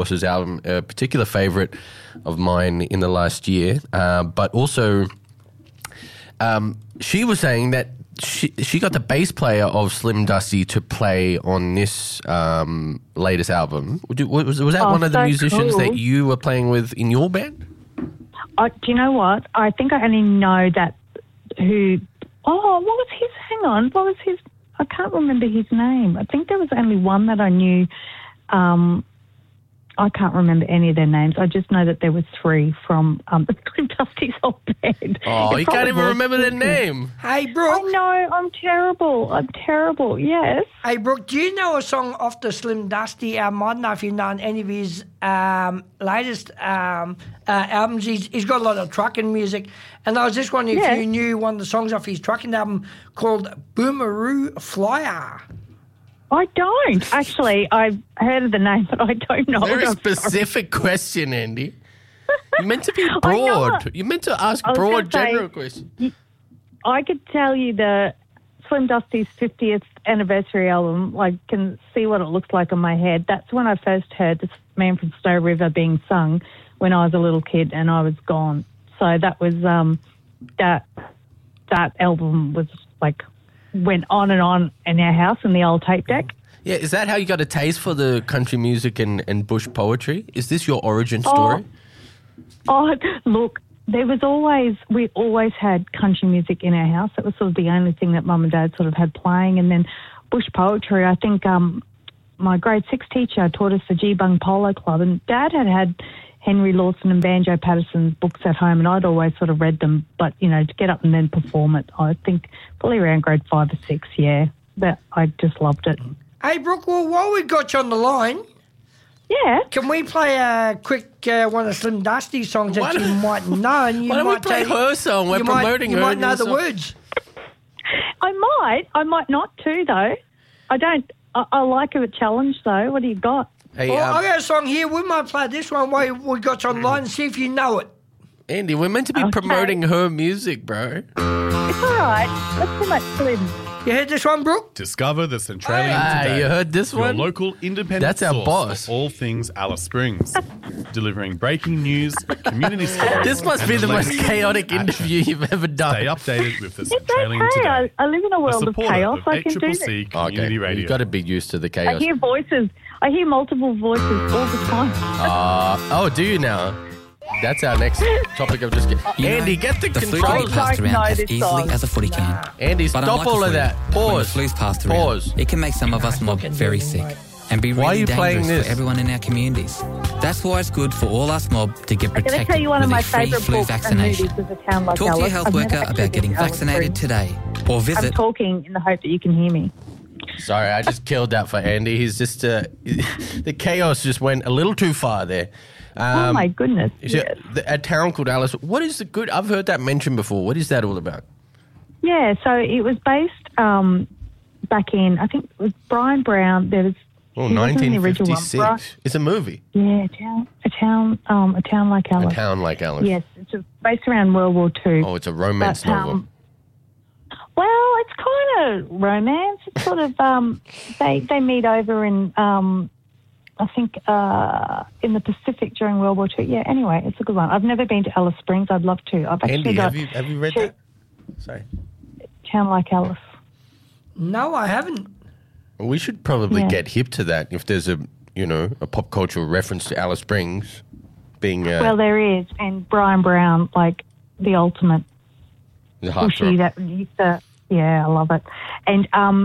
Ross's album, a particular favourite of mine in the last year. But also, she was saying that she got the bass player of Slim Dusty to play on this latest album. Was that one of the musicians that you were playing with in your band? Do you know what? I think I only know that who... Oh, what was his... Hang on. What was his... I can't remember his name. I think there was only one that I knew. I can't remember any of their names. I just know that there was three from the Slim Dusty's old band. Oh, you can't even remember their name. Hey, Brooke. I know. I'm terrible. Yes. Hey, Brooke, do you know a song off the Slim Dusty album? I don't know if you've known any of his latest albums. He's got a lot of trucking music. And I was just wondering if you knew one of the songs off his trucking album called Boomeroo Flyer. I don't. Actually, I've heard of the name, but I don't know. Very specific question, Andy. You meant to be broad. You meant to ask broad, general questions. I could tell you the Slim Dusty's 50th anniversary album. I can see what it looks like on my head. That's when I first heard this Man from Snow River being sung when I was a little kid and I was gone. So that was that album was like went on and on in our house in the old tape deck. Yeah, is that how you got a taste for the country music and bush poetry? Is this your origin story? Oh, look, we always had country music in our house. That was sort of the only thing that Mum and Dad sort of had playing. And then bush poetry, I think my grade 6 teacher taught us the G-Bung Polo Club, and Dad had Henry Lawson and Banjo Patterson's books at home, and I'd always sort of read them. But, you know, to get up and then perform it, I think probably around grade 5 or 6, but I just loved it. Hey, Brooke, well, while we got you on the line, can we play a quick one of Slim Dusty's songs that you might know? And why don't we play her song? We're promoting her. You might know the words. I might not too, though. I don't. I like a challenge, though. What do you got? Hey, well, I got a song here. We might play this one while we got you online and see if you know it. Andy, we're meant to be promoting her music, bro. It's all right. Let's promote Slim. You heard this one, Brooke? Discover the Centralian today. You heard this one? Your local independent That's our source boss. of all things Alice Springs. Delivering breaking news, community stories. This must be the most chaotic interview you've ever done. Stay updated with the It's Centralian okay. today. I live in a world of chaos. I can do this. ACCC Community Radio. You've got to be used to the I chaos. hear voices. I hear multiple voices all the time. Do you now? That's our next topic of just... Andy, get the flu controls. can be passed Don't know around as this easily song. as a footy can. Andy, But stop unlike all the of flu, that. When the Pause. flu's passed around, Pause. it can make some of us mob very sick and be Why are really you playing dangerous this? for everyone in our communities. That's why it's good for all us mob to get I'm going to protected tell you one of with my a free favourite flu books and vaccination. movies is A Town Like Talk to your Alice. health I've never worker actually about getting been to Alice vaccinated Springs. today or I'm visit talking in the hope that you can hear me. Sorry, I just killed that for Andy. He's just... the chaos just went a little too far there. Oh, my goodness. Yes. A town called Alice. What is the good... I've heard that mentioned before. What is that all about? Yeah, so it was based back in, I think it was Brian Brown. There was... Oh, he wasn't in the original one. 1956. It's a movie. Yeah, a town like Alice. A Town Like Alice. Yes, it's based around World War II. Oh, it's a romance novel. Well, it's kind of romance. It's sort of they meet over in I think in the Pacific during World War II. Yeah. Anyway, it's a good one. I've never been to Alice Springs. I'd love to. I've actually Andy, got have you read that? Sorry. Town Like Alice. No, I haven't. We should probably get hip to that if there's a pop cultural reference to Alice Springs being... well, there is. And Brian Brown, like the ultimate pushy that used to... Yeah, I love it. And,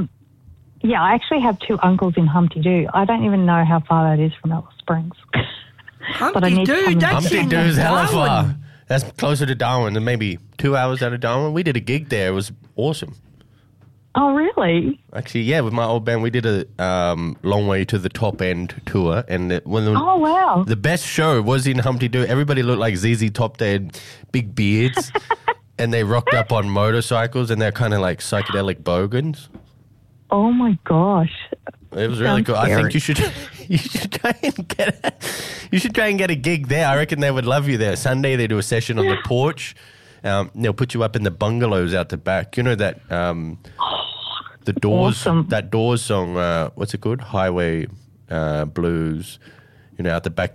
I actually have 2 uncles in Humpty Doo. I don't even know how far that is from Alice Springs. Humpty Doo? Humpty Doo is hella far. That's closer to Darwin than maybe 2 hours out of Darwin. We did a gig there. It was awesome. Oh, really? Actually, yeah, with my old band, we did a Long Way to the Top End tour. And oh, wow. The best show was in Humpty Doo. Everybody looked like ZZ Top. They had big beards. And they rocked up on motorcycles. And they're kind of like psychedelic bogans. Oh, my gosh. It was really cool. Scary. I think you should try and get a gig there. I reckon they would love you there. Sunday they do a session on the porch. They'll put you up in the bungalows out the back. You know that the Doors awesome. That Doors song. What's it called? Highway Blues. out the back